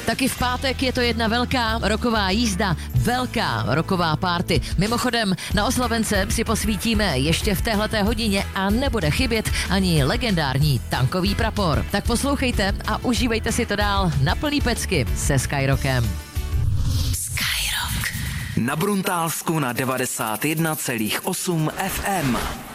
Taky v pátek je to jedna velká roková jízda, velká roková party. Mimochodem, na oslavence si posvítíme ještě v téhleté hodině a nebude chybět ani legendární tankový prapor. Tak poslouchejte a užívejte si to dál na plný pecky se Skyrockem. Na Bruntálsku na 91,8 FM.